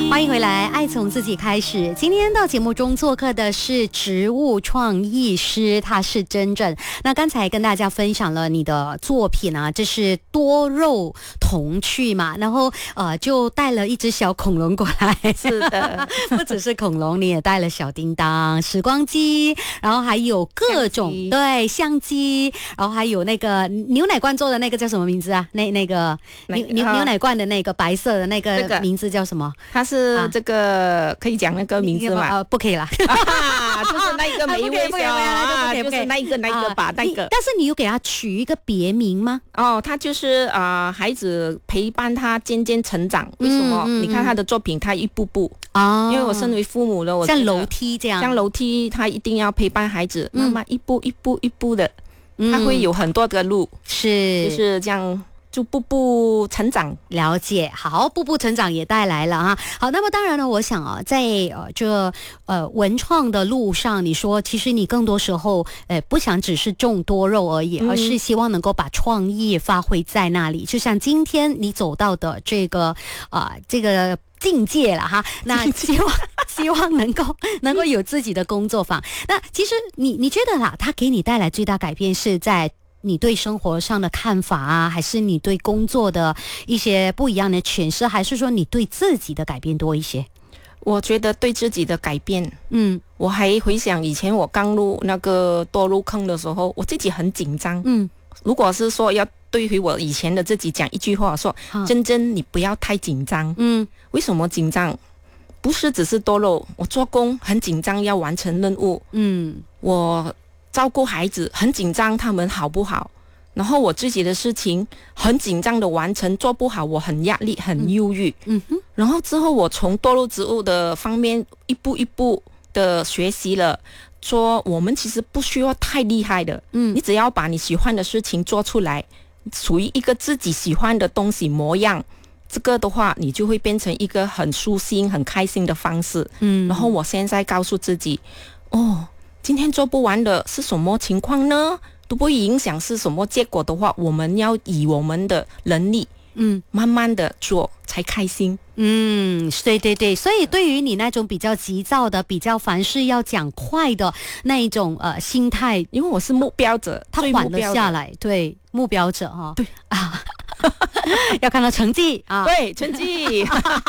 欢迎回来，爱从自己开始。今天到节目中做客的是植物创意师，他是真正。那刚才跟大家分享了你的作品啊，这是多肉童趣嘛，然后就带了一只小恐龙过来。 是的， 不只是恐龙，你也带了小叮当、时光机，然后还有各种相机，然后还有那个牛奶罐做的那个叫什么名字啊？那个牛奶罐的那个白色的那个名字叫什么？ 它是这个可以讲那个名字吗？ 不可以啦， 就是那一个没微笑啊，就是那一个吧，那个。 但是你有给它取一个别名吗？ 哦，它就是孩子陪伴他渐渐成长。为什么？你看他的作品，他一步步因为我身为父母了，我像楼梯这样， 像楼梯，他一定要陪伴孩子，慢慢一步一步的，他会有很多的路，就是这样。就步步成长， 了解。好，步步成长也带来了哈。好，那么当然呢，我想在这文创的路上，你说其实你更多时候不想只是种多肉而已，而是希望能够把创意发挥在那里。就像今天你走到的这个境界了哈，那希望能够有自己的工作坊。那其实你觉得啦，它给你带来最大改变是在你对生活上的看法啊，还是你对工作的一些不一样的诠释，还是说你对自己的改变多一些？ 我觉得对自己的改变，我还回想以前我刚入那个多入坑的时候，我自己很紧张，如果是说要对于我以前的自己讲一句话，说真真你不要太紧张，为什么紧张？不是只是多肉，我做工很紧张，要完成任务，我照顾孩子很紧张，他们好不好？然后我自己的事情很紧张的完成，做不好我很压力很忧郁。然后之后我从多肉植物的方面一步一步的学习了，说我们其实不需要太厉害的，你只要把你喜欢的事情做出来，属于一个自己喜欢的东西模样，这个的话你就会变成一个很舒心很开心的方式。然后我现在告诉自己，今天做不完的是什么情况呢？都不会影响是什么结果的话，我们要以我们的能力，慢慢的做才开心。 对，所以对于你那种比较急躁的、比较凡事要讲快的那一种心态， 因为我是目标者， 他缓了下来，对，目标者哈， 对啊。要看到成绩啊， 对，成绩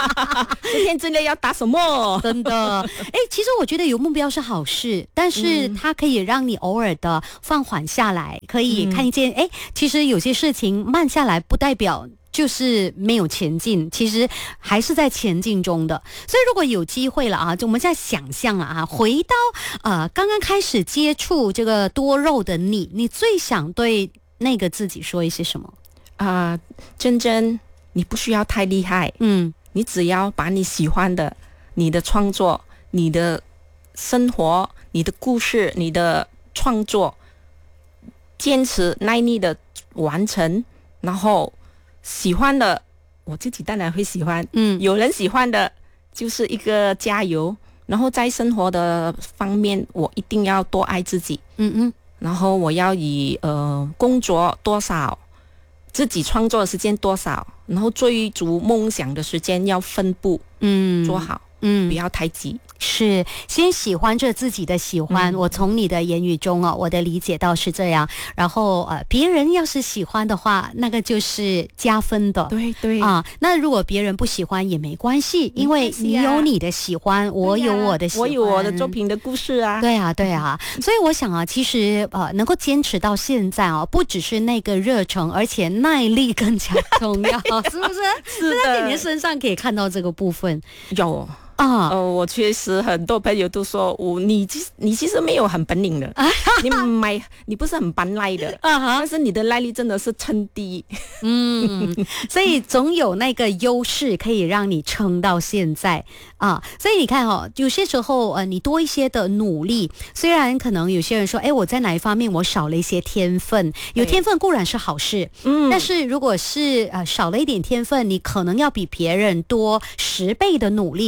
10天之内要打什么？ 真的，其实我觉得有目标是好事，但是它可以让你偶尔的放缓下来，可以看见，其实有些事情慢下来不代表就是没有前进，其实还是在前进中的。所以如果有机会了啊，就我们在想象啊，回到刚刚开始接触这个多肉的你最想对那个自己说一些什么？ 真真，你不需要太厉害，你只要把你喜欢的、你的创作、你的生活、你的故事、你的创作，坚持耐力的完成，然后喜欢的，我自己当然会喜欢，有人喜欢的，就是一个加油。然后在生活的方面，我一定要多爱自己，然后我要以工作多少。自己创作的时间多少，然后追逐梦想的时间要分布，做好，不要太急。 是先喜欢着自己的喜欢，我从你的言语中我的理解到是这样。然后别人要是喜欢的话，那个就是加分的。 对那如果别人不喜欢也没关系，因为你有你的喜欢，我有我的喜欢， 我有我的作品的故事啊。 对啊，所以我想其实能够坚持到现在不只是那个热忱，而且耐力更加重要，是不是？ 是的， 在你的身上可以看到这个部分。 有。我确实很多朋友都说你其实没有很本领的，你不是很搬赖的，但是你的耐力真的是称第一。 所以总有那个优势可以让你撑到现在啊。所以你看有些时候你多一些的努力，虽然可能有些人说我在哪一方面我少了一些天分，有天分固然是好事，但是如果是少了一点天分，你可能要比别人多10倍的努力。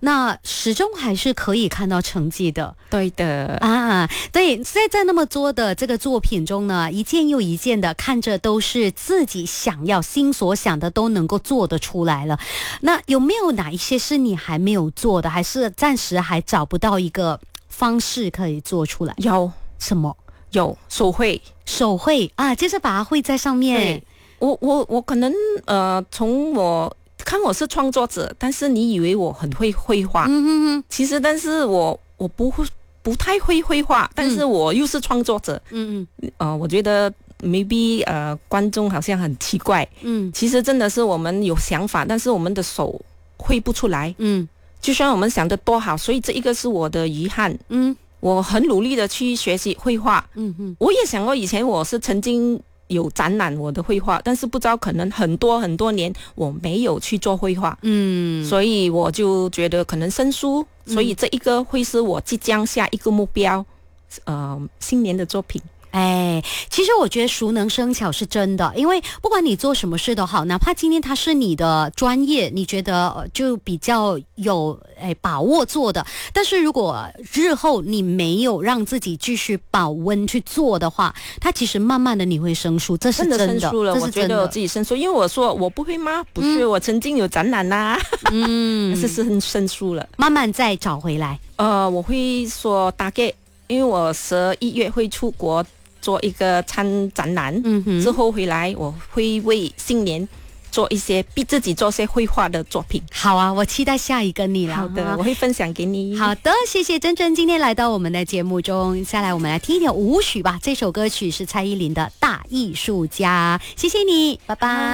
那始终还是可以看到成绩的。 对的啊，对，在那么多的这个作品中呢，一件又一件的看着都是自己想要心所想的都能够做得出来了。那有没有哪一些是你还没有做的，还是暂时还找不到一个方式可以做出来？ 有什么？ 有手绘啊，就是把它绘在上面。 我可能从我看我是创作者，但是你以为我很会绘画，其实但是我不太会绘画，但是我又是创作者，我觉得 maybe 观众好像很奇怪，其实真的是我们有想法，但是我们的手绘不出来，就算我们想的多好，所以这一个是我的遗憾，我很努力的去学习绘画，我也想过以前我是曾经有展览我的绘画，但是不知道可能很多年我没有去做绘画，所以我就觉得可能生疏，所以这一个会是我即将下一个目标，新年的作品。 哎，其实我觉得熟能生巧是真的，因为不管你做什么事都好，哪怕今天它是你的专业，你觉得就比较有把握做的，但是如果日后你没有让自己继续保温去做的话，它其实慢慢的你会生疏，这是真的。 真的生疏了，我觉得我自己生疏，因为我说我不会吗？不是，我曾经有展览啦，是生疏了， 慢慢再找回来。 我会说大概，因为我11月会出国做一个展览，之后回来我会为新年做一些逼自己做些绘画的作品。 好啊，我期待下一个你了。 好的，我会分享给你。 好的，谢谢珍珍今天来到我们的节目中。下来我们来听一点舞曲吧，这首歌曲是蔡依林的《大艺术家》。谢谢你，拜拜。